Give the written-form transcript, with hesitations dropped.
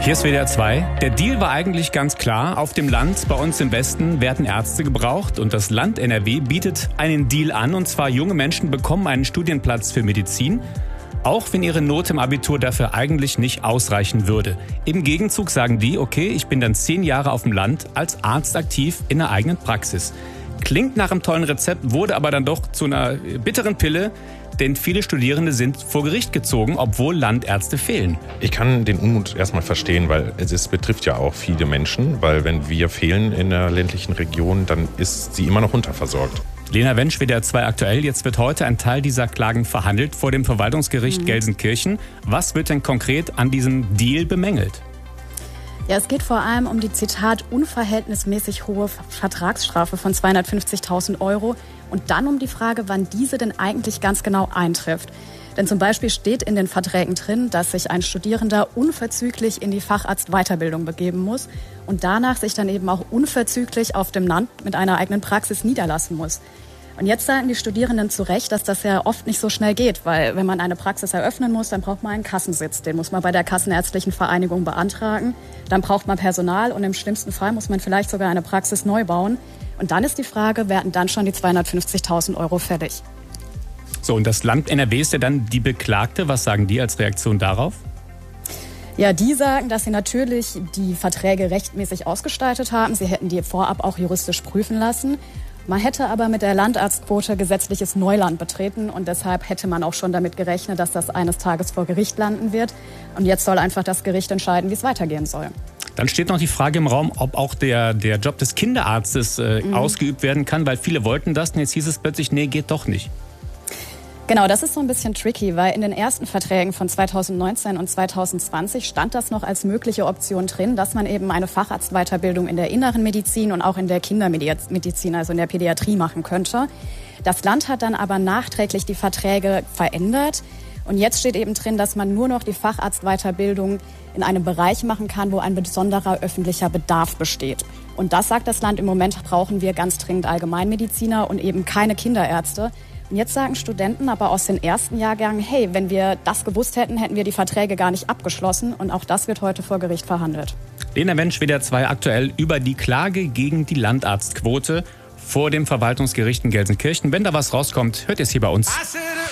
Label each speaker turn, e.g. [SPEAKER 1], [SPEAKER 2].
[SPEAKER 1] Hier ist WDR 2. Der Deal war eigentlich ganz klar. Auf dem Land, bei uns im Westen, werden Ärzte gebraucht. Und das Land NRW bietet einen Deal an. Und zwar junge Menschen bekommen einen Studienplatz für Medizin, auch wenn ihre Note im Abitur dafür eigentlich nicht ausreichen würde. Im Gegenzug sagen die, okay, ich bin dann 10 Jahre auf dem Land als Arzt aktiv in der eigenen Praxis. Klingt nach einem tollen Rezept, wurde aber dann doch zu einer bitteren Pille. Denn viele Studierende sind vor Gericht gezogen, obwohl Landärzte fehlen.
[SPEAKER 2] Ich kann den Unmut erstmal verstehen, weil es betrifft ja auch viele Menschen. Weil wenn wir fehlen in der ländlichen Region, dann ist sie immer noch unterversorgt.
[SPEAKER 1] Lena Wensch, WDR 2 aktuell. Jetzt wird heute ein Teil dieser Klagen verhandelt vor dem Verwaltungsgericht Gelsenkirchen. Was wird denn konkret an diesem Deal bemängelt?
[SPEAKER 3] Ja, es geht vor allem um die, Zitat, unverhältnismäßig hohe Vertragsstrafe von 250.000 € und dann um die Frage, wann diese denn eigentlich ganz genau eintrifft. Denn zum Beispiel steht in den Verträgen drin, dass sich ein Studierender unverzüglich in die Facharztweiterbildung begeben muss und danach sich dann eben auch unverzüglich auf dem Land mit einer eigenen Praxis niederlassen muss. Und jetzt sagen die Studierenden zu Recht, dass das ja oft nicht so schnell geht, weil wenn man eine Praxis eröffnen muss, dann braucht man einen Kassensitz. Den muss man bei der Kassenärztlichen Vereinigung beantragen. Dann braucht man Personal und im schlimmsten Fall muss man vielleicht sogar eine Praxis neu bauen. Und dann ist die Frage, werden dann schon die 250.000 € fällig?
[SPEAKER 1] So, und das Land NRW ist ja dann die Beklagte. Was sagen die als Reaktion darauf?
[SPEAKER 3] Ja, die sagen, dass sie natürlich die Verträge rechtmäßig ausgestaltet haben. Sie hätten die vorab auch juristisch prüfen lassen. Man hätte aber mit der Landarztquote gesetzliches Neuland betreten und deshalb hätte man auch schon damit gerechnet, dass das eines Tages vor Gericht landen wird. Und jetzt soll einfach das Gericht entscheiden, wie es weitergehen soll.
[SPEAKER 1] Dann steht noch die Frage im Raum, ob auch der Job des Kinderarztes ausgeübt werden kann, weil viele wollten das und jetzt hieß es plötzlich, nee, geht doch nicht.
[SPEAKER 3] Genau, das ist so ein bisschen tricky, weil in den ersten Verträgen von 2019 und 2020 stand das noch als mögliche Option drin, dass man eben eine Facharztweiterbildung in der inneren Medizin und auch in der Kindermedizin, also in der Pädiatrie machen könnte. Das Land hat dann aber nachträglich die Verträge verändert und jetzt steht eben drin, dass man nur noch die Facharztweiterbildung in einem Bereich machen kann, wo ein besonderer öffentlicher Bedarf besteht. Und das sagt das Land, im Moment brauchen wir ganz dringend Allgemeinmediziner und eben keine Kinderärzte. Und jetzt sagen Studenten aber aus den ersten Jahrgängen, hey, wenn wir das gewusst hätten, hätten wir die Verträge gar nicht abgeschlossen. Und auch das wird heute vor Gericht verhandelt.
[SPEAKER 1] Lena Wensch, WDR 2 aktuell über die Klage gegen die Landarztquote vor dem Verwaltungsgericht in Gelsenkirchen. Wenn da was rauskommt, hört ihr es hier bei uns.